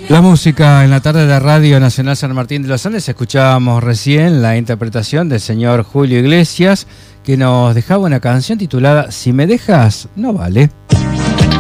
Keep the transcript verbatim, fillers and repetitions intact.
La música en la tarde de Radio Nacional San Martín de los Andes. Escuchábamos recién la interpretación del señor Julio Iglesias, que nos dejaba una canción titulada Si me dejas, no vale.